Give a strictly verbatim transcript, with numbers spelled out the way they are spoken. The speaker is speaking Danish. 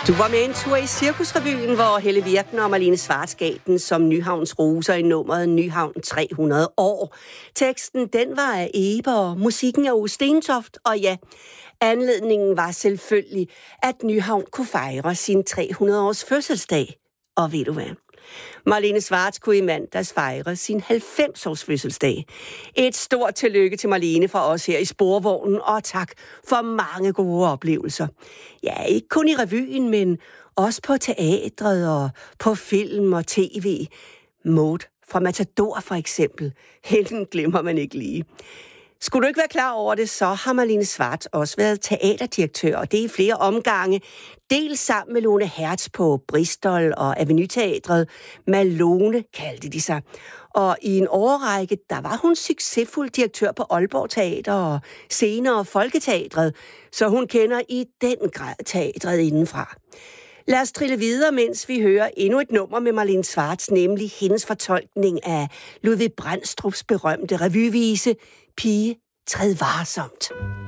Du var med en tur i Cirkusrevyen, hvor Helle Virkner og Malene Schwartz gav den som Nyhavns roser i nummeret Nyhavn tre hundrede år. Teksten, den var af Ebe, og musikken af Ove Stentoft, og ja, anledningen var selvfølgelig, at Nyhavn kunne fejre sin tre hundrede års fødselsdag. Og ved du hvad? Malene Schwartz kunne i mandags fejre sin halvfems års fødselsdag. Et stort tillykke til Malene fra os her i Sporvognen, og tak for mange gode oplevelser. Ja, ikke kun i revyen, men også på teatret og på film og tv. Maud fra Matador for eksempel. Hende glemmer man ikke lige. Skulle du ikke være klar over det, så har Malene Schwartz også været teaterdirektør, og det er i flere omgange. Dels sammen med Lone Hertz på Bristol og Avenyteatret. Malone kaldte de sig. Og i en årrække, der var hun succesfuld direktør på Aalborg Teater og senere Folketeatret, så hun kender i den grad teatret indenfra. Lad os trille videre, mens vi hører endnu et nummer med Malene Schwartz, nemlig hendes fortolkning af Ludvig Brandstrups berømte revyvise Pige, træd varsomt.